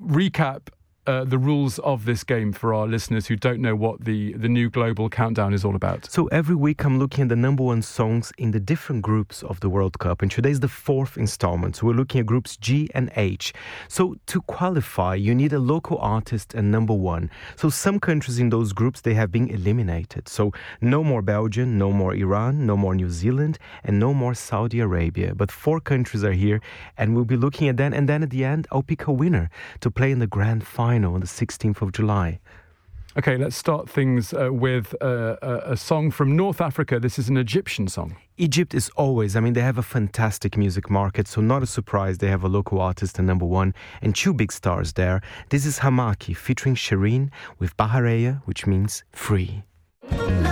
recap the rules of this game for our listeners who don't know what the new global countdown is all about? So every week I'm looking at the number one songs in the different groups of the World Cup, and today's the fourth installment. So we're looking at groups G and H. So to qualify, you need a local artist and number one. So some countries in those groups, they have been eliminated. So no more Belgium, no more Iran, no more New Zealand, and no more Saudi Arabia. But 4 countries are here, and we'll be looking at that. And then at the end, I'll pick a winner to play in the grand final on the 16th of July. Okay, let's start things with a song from North Africa. This is an Egyptian song. Egypt is always, they have a fantastic music market, so not a surprise they have a local artist and number one, and 2 big stars there. This is Hamaki featuring Shireen with Bahareya, which means free.